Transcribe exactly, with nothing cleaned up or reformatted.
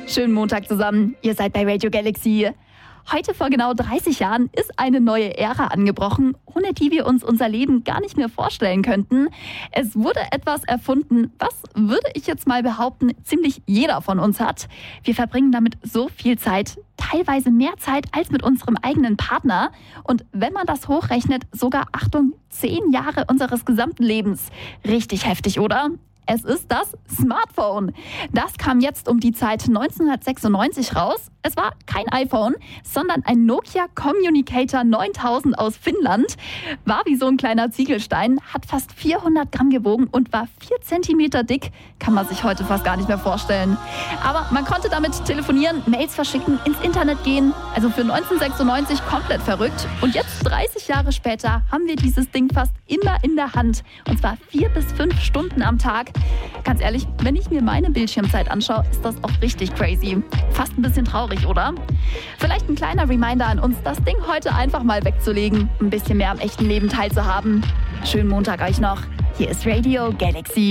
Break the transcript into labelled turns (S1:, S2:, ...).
S1: Schönen Montag zusammen, ihr seid bei Radio Galaxy. Heute vor genau dreißig Jahren ist eine neue Ära angebrochen, ohne die wir uns unser Leben gar nicht mehr vorstellen könnten. Es wurde etwas erfunden, was, würde ich jetzt mal behaupten, ziemlich jeder von uns hat. Wir verbringen damit so viel Zeit, teilweise mehr Zeit als mit unserem eigenen Partner. Und wenn man das hochrechnet, sogar, Achtung, zehn Jahre unseres gesamten Lebens. Richtig heftig, oder? Es ist das Smartphone. Das kam jetzt um die Zeit neunzehnhundertsechsundneunzig raus. Es war kein iPhone, sondern ein Nokia Communicator neuntausend aus Finnland. War wie so ein kleiner Ziegelstein, hat fast vierhundert Gramm gewogen und war vier Zentimeter dick. Kann man sich heute fast gar nicht mehr vorstellen. Aber man konnte damit telefonieren, Mails verschicken, ins Internet gehen. Also für neunzehnhundertsechsundneunzig komplett verrückt. Und jetzt, dreißig Jahre später, haben wir dieses Ding fast immer in der Hand. Und zwar vier bis fünf Stunden am Tag. Ganz ehrlich, wenn ich mir meine Bildschirmzeit anschaue, ist das auch richtig crazy. Fast ein bisschen traurig, oder? Vielleicht ein kleiner Reminder an uns, das Ding heute einfach mal wegzulegen, ein bisschen mehr am echten Leben teilzuhaben. Schönen Montag euch noch. Hier ist Radio Galaxy.